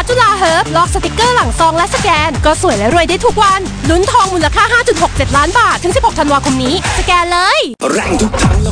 จุฬาเฮิร์บลอกสติกเกอร์หลังซองและสแกนก็สวยและรวยได้ทุกวันลุ้นทองมูลค่า 5.67 ล้านบาทถึง 16 ธันวาคมนี้สแกนเลยแรงทุกครั้ง